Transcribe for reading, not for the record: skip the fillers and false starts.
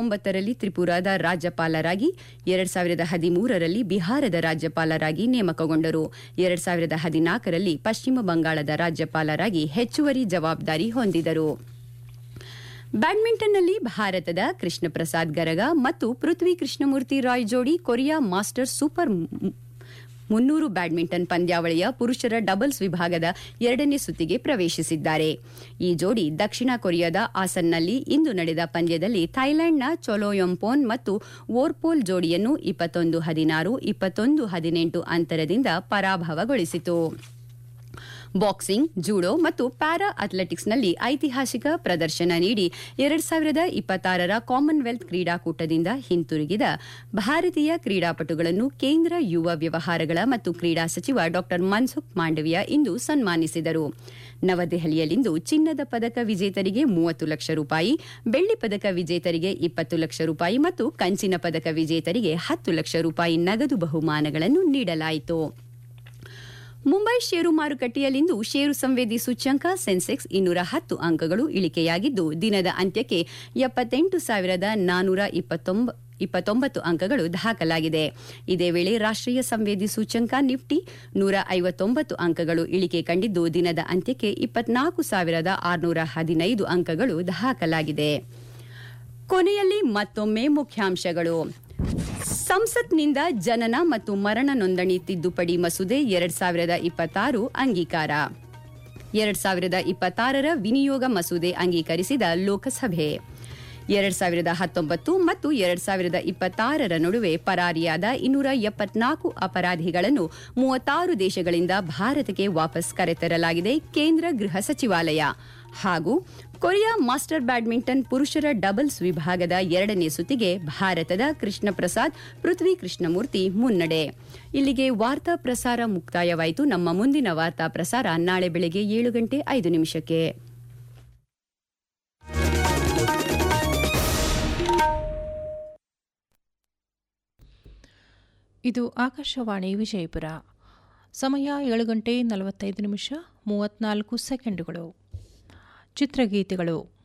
2009ರಲ್ಲಿ ತ್ರಿಪುರಾದ ರಾಜ್ಯಪಾಲರಾಗಿ 2013ರಲ್ಲಿ ಬಿಹಾರದ ರಾಜ್ಯಪಾಲರಾಗಿ ನೇಮಕಗೊಂಡರು. 2014ರಲ್ಲಿ ಪಶ್ಚಿಮ ಬಂಗಾಳದ ರಾಜ್ಯಪಾಲರಾಗಿ ಹೆಚ್ಚುವರಿ ಜವಾಬ್ದಾರಿ ಹೊಂದಿದರು. ಬ್ಯಾಡ್ಮಿಂಟನ್ನಲ್ಲಿ ಭಾರತದ ಕೃಷ್ಣ ಪ್ರಸಾದ್ ಗರಗ ಮತ್ತು ಪೃಥ್ವಿ ಕೃಷ್ಣಮೂರ್ತಿ ರಾಯ್ ಜೋಡಿ ಕೊರಿಯಾ ಮಾಸ್ಟರ್ಸ್ ಸೂಪರ್ 300 ಬ್ಯಾಡ್ಮಿಂಟನ್ ಪಂದ್ಯಾವಳಿಯ ಪುರುಷರ ಡಬಲ್ಸ್ ವಿಭಾಗದ 2ನೇ ಸುತ್ತಿಗೆ ಪ್ರವೇಶಿಸಿದ್ದಾರೆ. ಈ ಜೋಡಿ ದಕ್ಷಿಣ ಕೊರಿಯಾದ ಆಸನ್ನಲ್ಲಿ ಇಂದು ನಡೆದ ಪಂದ್ಯದಲ್ಲಿ ಥೈಲ್ಯಾಂಡ್ನ ಚೊಲೋಯೊಂಪೋನ್ ಮತ್ತು ವೋರ್ಪೋಲ್ ಜೋಡಿಯನ್ನು 21-16, 21-18 ಅಂತರದಿಂದ ಪರಾಭವಗೊಳಿಸಿತು. ಬಾಕ್ಸಿಂಗ್, ಜೂಡೋ ಮತ್ತು ಪ್ಯಾರಾ ಅಥ್ಲೆಟಿಕ್ಸ್ನಲ್ಲಿ ಐತಿಹಾಸಿಕ ಪ್ರದರ್ಶನ ನೀಡಿ 2026ರ ಕಾಮನ್ವೆಲ್ತ್ ಕ್ರೀಡಾಕೂಟದಿಂದ ಹಿಂತಿರುಗಿದ ಭಾರತೀಯ ಕ್ರೀಡಾಪಟುಗಳನ್ನು ಕೇಂದ್ರ ಯುವ ವ್ಯವಹಾರಗಳ ಮತ್ತು ಕ್ರೀಡಾ ಸಚಿವ ಡಾ ಮನ್ಸುಖ್ ಮಾಂಡವಿಯಾ ಇಂದು ಸನ್ಮಾನಿಸಿದರು. ನವದೆಹಲಿಯಲ್ಲಿಂದು ಚಿನ್ನದ ಪದಕ ವಿಜೇತರಿಗೆ 30 ಲಕ್ಷ ರೂಪಾಯಿ, ಬೆಳ್ಳಿ ಪದಕ ವಿಜೇತರಿಗೆ 20 ಲಕ್ಷ ರೂಪಾಯಿ ಮತ್ತು ಕಂಚಿನ ಪದಕ ವಿಜೇತರಿಗೆ 10 ಲಕ್ಷ ರೂಪಾಯಿ ನಗದು ಬಹುಮಾನಗಳನ್ನು ನೀಡಲಾಯಿತು. ಮುಂಬೈ ಷೇರು ಮಾರುಕಟ್ಟೆಯಲ್ಲಿಂದು ಷೇರು ಸಂವೇದಿ ಸೂಚ್ಯಂಕ ಸೆನ್ಸೆಕ್ಸ್ 210 ಅಂಕಗಳು ಇಳಿಕೆಯಾಗಿದ್ದು ದಿನದ ಅಂತ್ಯಕ್ಕೆ 78,429 ಅಂಕಗಳು ದಾಖಲಾಗಿದೆ. ಇದೇ ವೇಳೆ ರಾಷ್ಟ್ರೀಯ ಸಂವೇದಿ ಸೂಚ್ಯಂಕ ನಿಫ್ಟಿ 159 ಅಂಕಗಳು ಇಳಿಕೆ ಕಂಡಿದ್ದು ದಿನದ ಅಂತ್ಯಕ್ಕೆ 24,615 ಅಂಕಗಳು ದಾಖಲಾಗಿದೆ. ಕೊನೆಯಲ್ಲಿ ಮತ್ತೊಮ್ಮೆ ಮುಖ್ಯಾಂಶಗಳು. ಸಂಸತ್ನಿಂದ ಜನನ ಮತ್ತು ಮರಣ ನೋಂದಣಿ ತಿದ್ದುಪಡಿ ಮಸೂದೆ 2026 ಅಂಗೀಕಾರ. 2026ರ ವಿನಿಯೋಗ ಮಸೂದೆ ಅಂಗೀಕರಿಸಿದ ಲೋಕಸಭೆ. 2019 ಮತ್ತು 2026ರ ನಡುವೆ ಪರಾರಿಯಾದ 274 ಅಪರಾಧಿಗಳನ್ನು 36 ದೇಶಗಳಿಂದ ಭಾರತಕ್ಕೆ ವಾಪಸ್ ಕರೆತರಲಾಗಿದೆ ಕೇಂದ್ರ ಗೃಹ ಸಚಿವಾಲಯ. ಹಾಗೂ ಕೊರಿಯಾ ಮಾಸ್ಟರ್ ಬ್ಯಾಡ್ಮಿಂಟನ್ ಪುರುಷರ ಡಬಲ್ಸ್ ವಿಭಾಗದ 2ನೇ ಸುತ್ತಿಗೆ ಭಾರತದ ಕೃಷ್ಣ ಪ್ರಸಾದ್, ಪೃಥ್ವಿ ಕೃಷ್ಣಮೂರ್ತಿ ಮುನ್ನಡೆ. ಇಲ್ಲಿಗೆ ವಾರ್ತಾ ಪ್ರಸಾರ ಮುಕ್ತಾಯವಾಯಿತು. ನಮ್ಮ ಮುಂದಿನ ವಾರ್ತಾ ಪ್ರಸಾರ ನಾಳೆ ಬೆಳಗ್ಗೆ 7:05. ಇದು ಆಕಾಶವಾಣಿ ವಿಜಯಪುರ. ಸಮಯ 7:45 34 ಚಿತ್ರಗೀತೆಗಳು.